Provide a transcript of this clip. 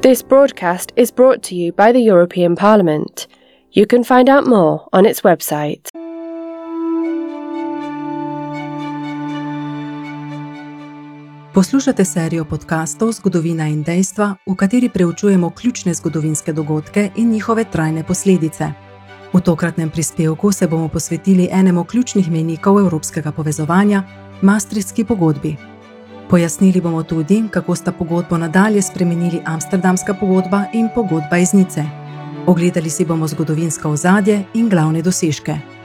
This broadcast is brought to you by the European Parliament. You can find out more on its website. Poslušate serijo podkastov Zgodovina in dejstva, v kateri preučujemo ključne zgodovinske dogodke in njihove trajne posledice. V tokratnem prispevku se bomo posvetili enemu ključnih mejnikov evropskega povezovanja, Maastrichtski pogodbi. Pojasnili bomo tudi, kako sta pogodbo nadalje spremenili Amsterdamska pogodba in pogodba iz Nice. Ogledali si bomo zgodovinsko ozadje in glavne dosežke.